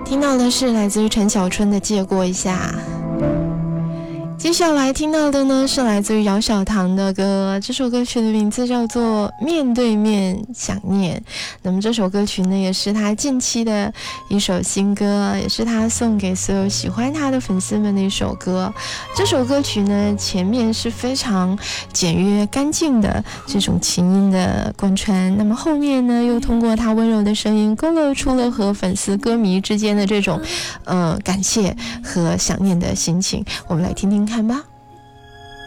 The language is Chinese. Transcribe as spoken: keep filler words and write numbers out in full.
听到的是来自于陈小春的《借过一下》。接下来听到的呢是来自于姚小棠的歌，这首歌曲的名字叫做《面对面想念》。那么这首歌曲呢也是他近期的一首新歌，也是他送给所有喜欢他的粉丝们的一首歌。这首歌曲呢前面是非常简约干净的这种琴音的贯穿，那么后面呢又通过他温柔的声音勾勒出了和粉丝歌迷之间的这种呃感谢和想念的心情。我们来听听看吧。